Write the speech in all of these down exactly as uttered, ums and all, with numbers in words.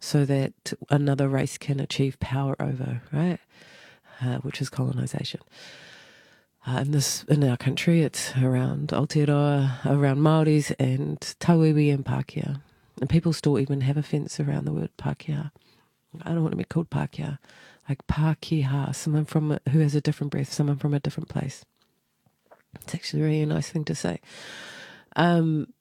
so that another race can achieve power over, right? Uh, which is colonization. Uh, in this, in our country, it's around Aotearoa, around Māoris and Tauiwi and Pākehā. And people still even have a fence around the word Pākehā. I don't want to be called Pākehā. Like Pākehā, someone from a, who has a different breath, someone from a different place. It's actually a really nice thing to say. Um,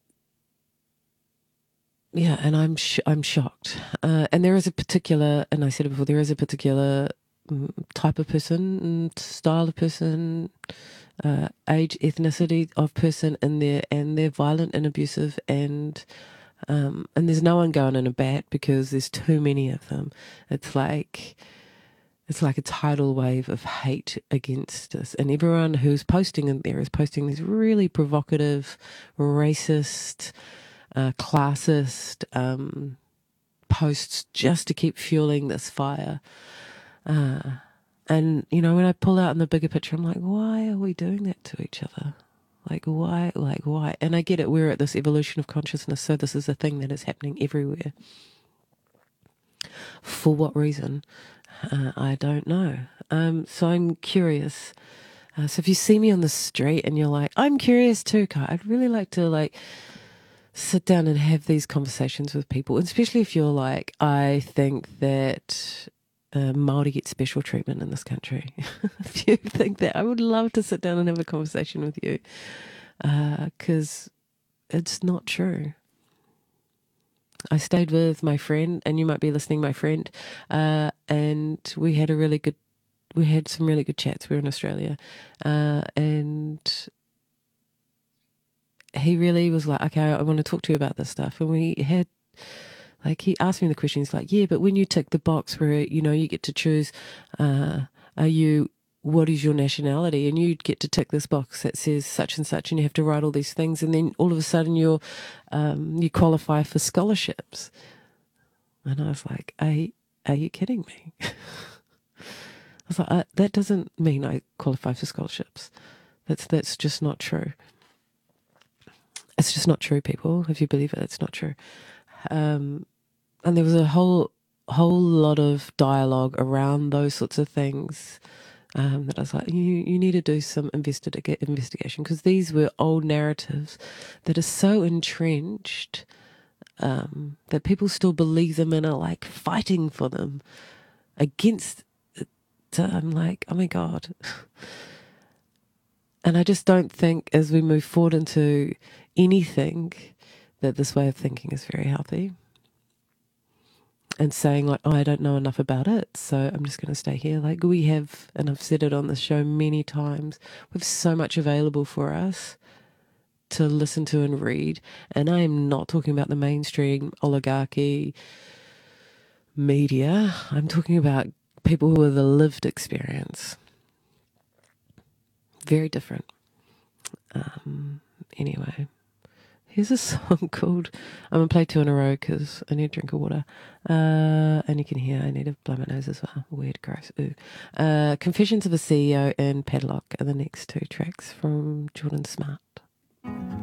yeah, and I'm sh- I'm shocked. Uh, and there is a particular, and I said it before, there is a particular type of person, style of person, uh, age, ethnicity of person in there, and they're violent and abusive, and um, and there's no one going in a bat because there's too many of them. It's like it's like a tidal wave of hate against us, and everyone who's posting in there is posting these really provocative, racist, uh, classist um, posts just to keep fueling this fire. Uh, and, you know, when I pull out in the bigger picture, I'm like, why are we doing that to each other? Like, why? Like, why? And I get it. We're at this evolution of consciousness, so this is a thing that is happening everywhere. For what reason? Uh, I don't know. Um, so I'm curious. Uh, so if you see me on the street and you're like, I'm curious too, Kai, I'd really like to, like, sit down and have these conversations with people, especially if you're like, I think that Uh, Māori get special treatment in this country. If you think that, I would love to sit down and have a conversation with you, because uh, it's not true. I stayed with my friend, and you might be listening, my friend, uh, and we had a really good, we had some really good chats. We were in Australia, uh, and he really was like, okay, I want to talk to you about this stuff. And we had, like, he asked me the question. He's like, yeah, but when you tick the box where, you know, you get to choose, uh, are you, what is your nationality? And you get to tick this box that says such and such, and you have to write all these things. And then all of a sudden you're, um, you qualify for scholarships. And I was like, are, are you kidding me? I was like, uh, that doesn't mean I qualify for scholarships. That's, that's just not true. It's just not true, people. If you believe it, it's not true. Um, And there was a whole whole lot of dialogue around those sorts of things um, that I was like, you you need to do some investiga- investigation, because these were old narratives that are so entrenched um, that people still believe them and are like fighting for them against it. I'm like, oh my God. And I just don't think as we move forward into anything that this way of thinking is very healthy. And saying like, oh, I don't know enough about it, so I'm just going to stay here. Like we have, and I've said it on the show many times, we have so much available for us to listen to and read. And I am not talking about the mainstream oligarchy media. I'm talking about people who are the lived experience. Very different. Um, anyway. Here's a song called, I'm going to play two in a row because I need a drink of water. Uh, and you can hear I need to blow my nose as well. Weird, gross. Ooh. Uh, Confessions of a C E O and Padlock are the next two tracks from Jordan Smart.